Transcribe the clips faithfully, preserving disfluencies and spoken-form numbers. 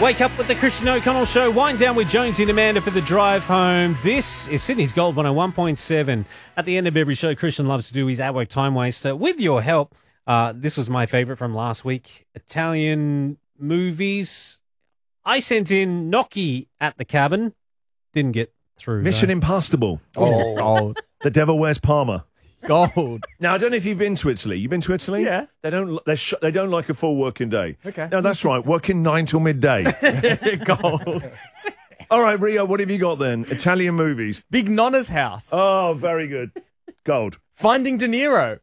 Wake up with the Christian O'Connell Show. Wind down with Jonesy and Amanda for the drive home. This is Sydney's Gold one oh one point seven. At the end of every show, Christian loves to do his at-work time waster. With your help, uh, this was my favourite from last week. Italian movies. I sent in Gnocchi at the Cabin. Didn't get through. Mission though. Impossible. Oh, gold. The Devil Wears Parma. Gold. Now, I don't know if you've been to Italy. You've been to Italy? Yeah. They don't. They sh- They don't like a full working day. Okay. No, that's right. Working nine till midday. Gold. All right, Rio. What have you got then? Italian movies. Big Nonna's House. Oh, very good. Gold. Finding De Niro.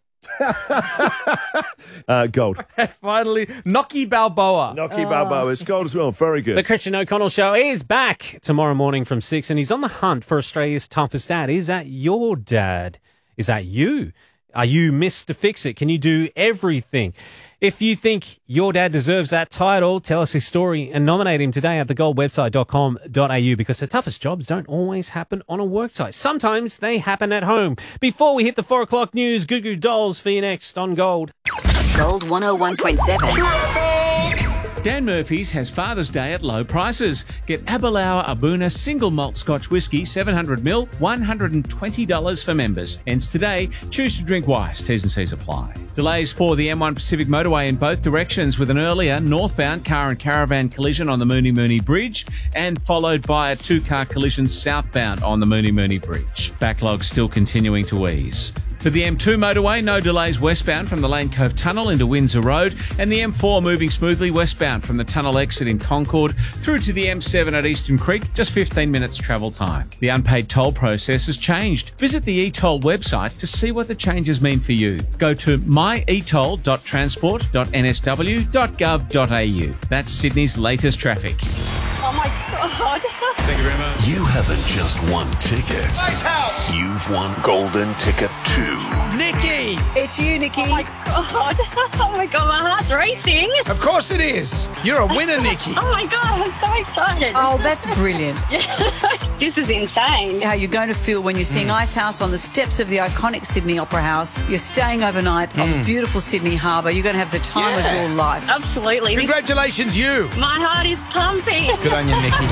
Uh, gold. Finally, Gnocchi Balboa. Gnocchi Balboa is gold as well. Very good. The Christian O'Connell Show is back tomorrow morning from six, and he's on the hunt for Australia's toughest dad. Is that your dad? Is that you? Are you Mister Fix-It? Can you do everything? If you think your dad deserves that title, tell us his story and nominate him today at the gold website dot com dot a u, because the toughest jobs don't always happen on a worksite. Sometimes they happen at home. Before we hit the four o'clock news, Goo Goo Dolls for you next on Gold. Gold one oh one point seven. Dan Murphy's has Father's Day at low prices. Get Aberlour Abuna Single Malt Scotch Whisky, seven hundred milliliters, one hundred twenty dollars for members. Ends today. Choose to drink wise. T's and C's apply. Delays for the M one Pacific motorway in both directions, with an earlier northbound car and caravan collision on the Mooney Mooney Bridge and followed by a two-car collision southbound on the Mooney Mooney Bridge. Backlog still continuing to ease. For the M two motorway, no delays westbound from the Lane Cove Tunnel into Windsor Road, and the M four moving smoothly westbound from the tunnel exit in Concord through to the M seven at Eastern Creek, just fifteen minutes travel time. The unpaid toll process has changed. Visit the eToll website to see what the changes mean for you. Go to my e toll dot transport dot n s w dot gov dot a u. That's Sydney's latest traffic. Oh my God. Thank you very much. You haven't just won tickets. Nice house. You've won Golden Ticket two. Nikki! It's you, Nikki. Oh my God. Oh my God, my heart's racing. Of course it is. You're a winner, Nikki. Oh my God, I'm so excited. Oh, that's brilliant. This is insane. How you're going to feel when you're seeing Ice House on the steps of the iconic Sydney Opera House. You're staying overnight on beautiful Sydney Harbour. You're going to have the time Yeah. of your life. Absolutely. Congratulations, you. My heart is pumping. Good on you, Nikki.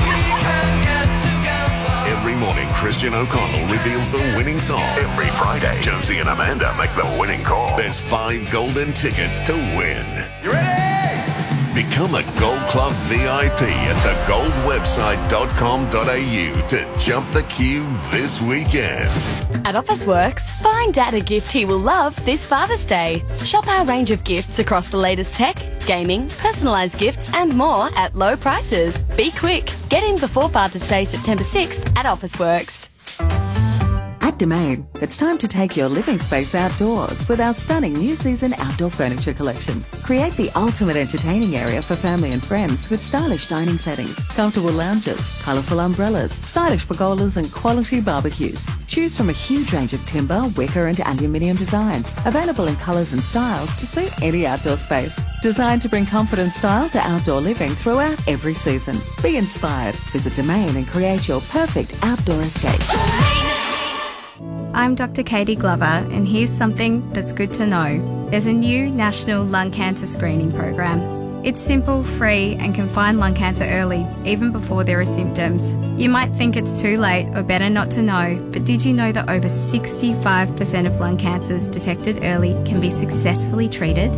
Every morning, Christian O'Connell reveals the winning song. Every Friday, Jonesy and Amanda make the winning call. There's five golden tickets to win. You ready? Become a Gold Club V I P at the gold website dot com dot a u to jump the queue this weekend. At Officeworks, find Dad a gift he will love this Father's Day. Shop our range of gifts across the latest tech, gaming, personalised gifts and more at low prices. Be quick. Get in before Father's Day, September sixth at Officeworks. At Domain, it's time to take your living space outdoors with our stunning new season outdoor furniture collection. Create the ultimate entertaining area for family and friends with stylish dining settings, comfortable lounges, colourful umbrellas, stylish pergolas and quality barbecues. Choose from a huge range of timber, wicker and aluminium designs, available in colours and styles to suit any outdoor space. Designed to bring comfort and style to outdoor living throughout every season. Be inspired. Visit Domain and create your perfect outdoor escape. I'm Doctor Katie Glover, and here's something that's good to know. There's a new national lung cancer screening program. It's simple, free, and can find lung cancer early, even before there are symptoms. You might think it's too late or better not to know, but did you know that over sixty-five percent of lung cancers detected early can be successfully treated?